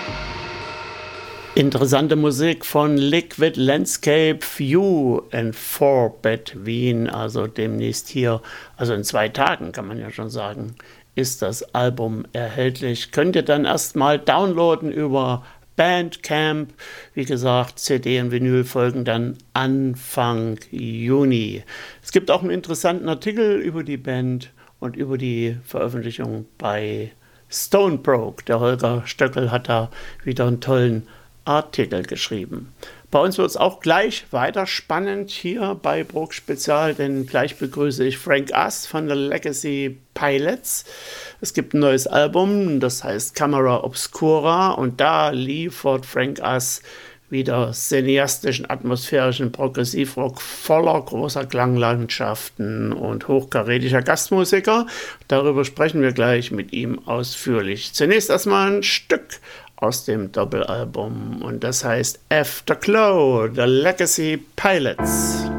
Interessante Musik von Liquid Landscape View in 4-Bit Wien, also demnächst hier, also in 2 Tagen kann man ja schon sagen, ist das Album erhältlich. Könnt ihr dann erstmal downloaden über Bandcamp. Wie gesagt, CD und Vinyl folgen dann Anfang Juni. Es gibt auch einen interessanten Artikel über die Band und über die Veröffentlichung bei Stone Broke. Der Holger Stöckel hat da wieder einen tollen Artikel geschrieben. Bei uns wird es auch gleich weiter spannend hier bei Broke Spezial, denn gleich begrüße ich Frank Ass von The Legacy Pilots. Es gibt ein neues Album, das heißt Camera Obscura, und da liefert Frank Ass wieder cineastischen, atmosphärischen Progressivrock voller großer Klanglandschaften und hochkarätischer Gastmusiker. Darüber sprechen wir gleich mit ihm ausführlich. Zunächst erstmal ein Stück aus dem Doppelalbum und das heißt Afterglow, The Legacy Pilots.